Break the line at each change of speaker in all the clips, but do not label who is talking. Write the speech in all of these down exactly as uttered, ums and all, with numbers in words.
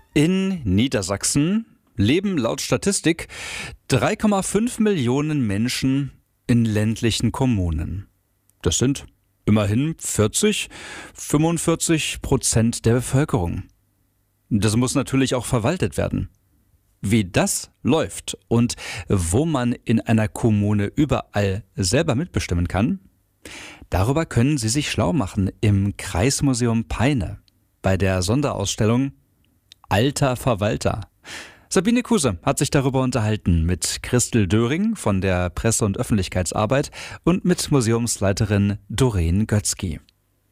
In Niedersachsen leben laut Statistik drei Komma fünf Millionen Menschen in ländlichen Kommunen. Das sind immerhin vierzig, fünfundvierzig Prozent der Bevölkerung. Das muss natürlich auch verwaltet werden. Wie das läuft und wo man in einer Kommune überall selber mitbestimmen kann, darüber können Sie sich schlau machen im Kreismuseum Peine bei der Sonderausstellung Alter Verwalter. Sabine Kuse hat sich darüber unterhalten mit Christel Döring von der Presse- und Öffentlichkeitsarbeit und mit Museumsleiterin Doreen Götzky.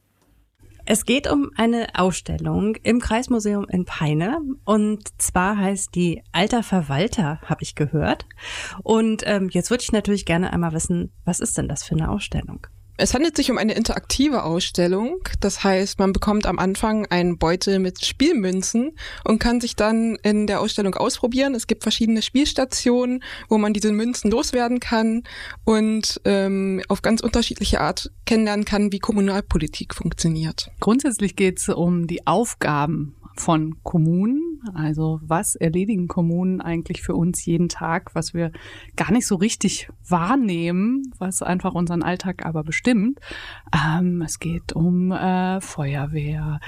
Es geht um eine Ausstellung im Kreismuseum in Peine und zwar heißt die Alter Verwalter, habe ich gehört. Und ähm, jetzt würde ich natürlich gerne einmal wissen, was ist denn das für eine Ausstellung?
Es handelt sich um eine interaktive Ausstellung. Das heißt, man bekommt am Anfang einen Beutel mit Spielmünzen und kann sich dann in der Ausstellung ausprobieren. Es gibt verschiedene Spielstationen, wo man diese Münzen loswerden kann und ähm, auf ganz unterschiedliche Art kennenlernen kann, wie Kommunalpolitik funktioniert.
Grundsätzlich geht es um die Aufgaben von Kommunen. Also was erledigen Kommunen eigentlich für uns jeden Tag, was wir gar nicht so richtig wahrnehmen, was einfach unseren Alltag aber bestimmt. Ähm, es geht um äh, Feuerwehr,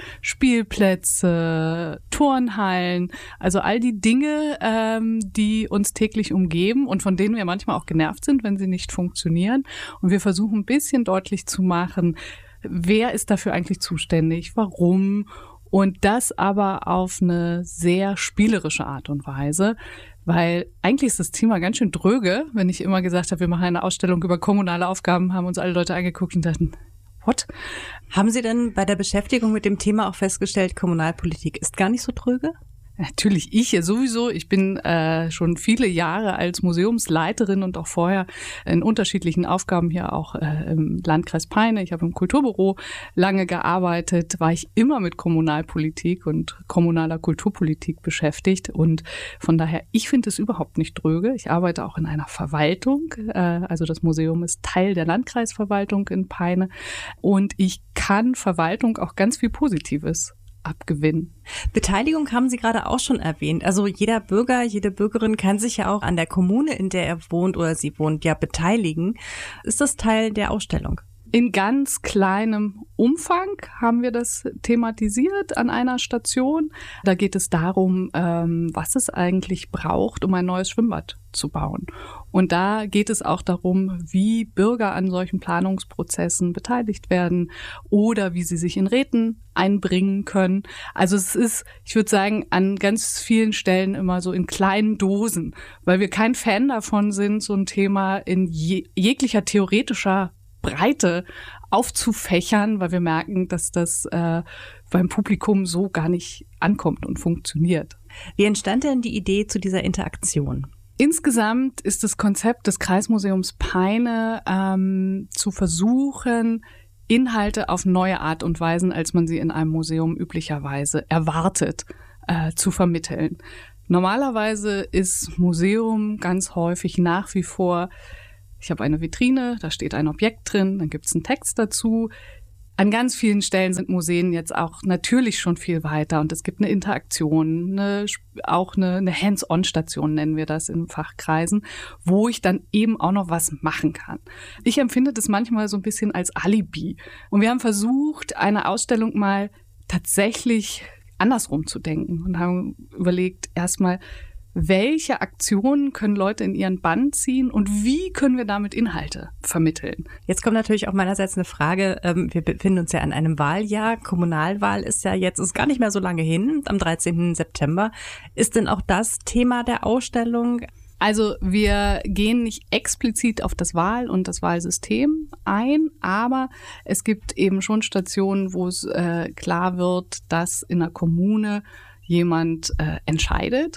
Spielplätze, Turnhallen, also all die Dinge, ähm, die uns täglich umgeben und von denen wir manchmal auch genervt sind, wenn sie nicht funktionieren. Und wir versuchen ein bisschen deutlich zu machen, wer ist dafür eigentlich zuständig, warum. Und das aber auf eine sehr spielerische Art und Weise, weil eigentlich ist das Thema ganz schön dröge, wenn ich immer gesagt habe, wir machen eine Ausstellung über kommunale Aufgaben, haben uns alle Leute angeguckt und dachten, what?
Haben Sie denn bei der Beschäftigung mit dem Thema auch festgestellt, Kommunalpolitik ist gar nicht so dröge?
Natürlich ich ja sowieso. Ich bin äh, schon viele Jahre als Museumsleiterin und auch vorher in unterschiedlichen Aufgaben hier auch äh, im Landkreis Peine. Ich habe im Kulturbüro lange gearbeitet, war ich immer mit Kommunalpolitik und kommunaler Kulturpolitik beschäftigt. Und von daher, ich finde es überhaupt nicht dröge. Ich arbeite auch in einer Verwaltung. Äh, also das Museum ist Teil der Landkreisverwaltung in Peine. Und ich kann Verwaltung auch ganz viel Positives abgewinnen.
Beteiligung haben Sie gerade auch schon erwähnt. Also jeder Bürger, jede Bürgerin kann sich ja auch an der Kommune, in der er wohnt oder sie wohnt, ja beteiligen. Ist das Teil der Ausstellung?
In ganz kleinem Umfang haben wir das thematisiert an einer Station. Da geht es darum, was es eigentlich braucht, um ein neues Schwimmbad zu bauen. Und da geht es auch darum, wie Bürger an solchen Planungsprozessen beteiligt werden oder wie sie sich in Räten einbringen können. Also es ist, ich würde sagen, an ganz vielen Stellen immer so in kleinen Dosen, weil wir kein Fan davon sind, so ein Thema in je- jeglicher theoretischer Breite aufzufächern, weil wir merken, dass das äh, beim Publikum so gar nicht ankommt und funktioniert.
Wie entstand denn die Idee zu dieser Interaktion?
Insgesamt ist das Konzept des Kreismuseums Peine ähm, zu versuchen, Inhalte auf neue Art und Weisen, als man sie in einem Museum üblicherweise erwartet, äh, zu vermitteln. Normalerweise ist Museum ganz häufig nach wie vor, ich habe eine Vitrine, da steht ein Objekt drin, dann gibt es einen Text dazu. An ganz vielen Stellen sind Museen jetzt auch natürlich schon viel weiter und es gibt eine Interaktion, eine, auch eine, eine Hands-on-Station nennen wir das in Fachkreisen, wo ich dann eben auch noch was machen kann. Ich empfinde das manchmal so ein bisschen als Alibi. Und wir haben versucht, eine Ausstellung mal tatsächlich andersrum zu denken und haben überlegt, erstmal, welche Aktionen können Leute in ihren Bann ziehen und wie können wir damit Inhalte vermitteln?
Jetzt kommt natürlich auch meinerseits eine Frage. Wir befinden uns ja an einem Wahljahr. Kommunalwahl ist ja jetzt, ist gar nicht mehr so lange hin, am dreizehnten September. Ist denn auch das Thema der Ausstellung?
Also wir gehen nicht explizit auf das Wahl- und das Wahlsystem ein, aber es gibt eben schon Stationen, wo es äh, klar wird, dass in einer Kommune jemand äh, entscheidet.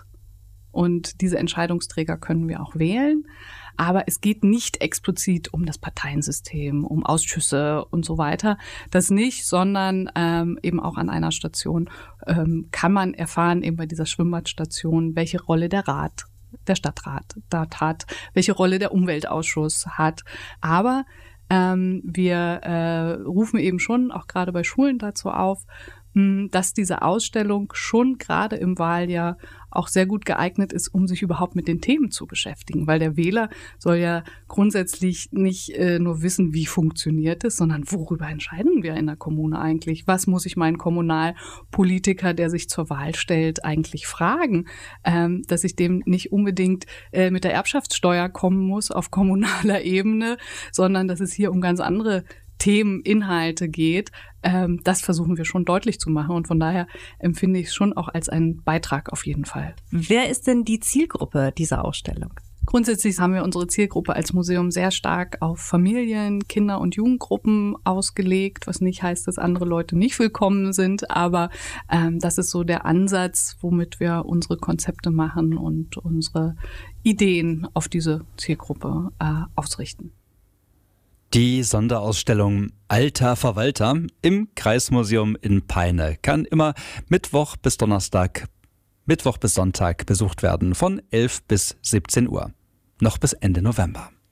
Und diese Entscheidungsträger können wir auch wählen. Aber es geht nicht explizit um das Parteiensystem, um Ausschüsse und so weiter. Das nicht, sondern ähm, eben auch an einer Station ähm, kann man erfahren, eben bei dieser Schwimmbadstation, welche Rolle der Rat, der Stadtrat dort hat, welche Rolle der Umweltausschuss hat. Aber ähm, wir äh, rufen eben schon auch gerade bei Schulen dazu auf, dass diese Ausstellung schon gerade im Wahljahr auch sehr gut geeignet ist, um sich überhaupt mit den Themen zu beschäftigen. Weil der Wähler soll ja grundsätzlich nicht äh, nur wissen, wie funktioniert es, sondern worüber entscheiden wir in der Kommune eigentlich? Was muss ich meinen Kommunalpolitiker, der sich zur Wahl stellt, eigentlich fragen? Ähm, dass ich dem nicht unbedingt äh, mit der Erbschaftssteuer kommen muss auf kommunaler Ebene, sondern dass es hier um ganz andere Themen, Inhalte geht, ähm, das versuchen wir schon deutlich zu machen. Und von daher empfinde ich es schon auch als einen Beitrag auf jeden Fall.
Wer ist denn die Zielgruppe dieser Ausstellung?
Grundsätzlich haben wir unsere Zielgruppe als Museum sehr stark auf Familien, Kinder- und Jugendgruppen ausgelegt, was nicht heißt, dass andere Leute nicht willkommen sind, aber ähm, das ist so der Ansatz, womit wir unsere Konzepte machen und unsere Ideen auf diese Zielgruppe äh, ausrichten.
Die Sonderausstellung Alter Verwalter im Kreismuseum in Peine kann immer Mittwoch bis Donnerstag, Mittwoch bis Sonntag besucht werden von elf bis siebzehn Uhr. Noch bis Ende November.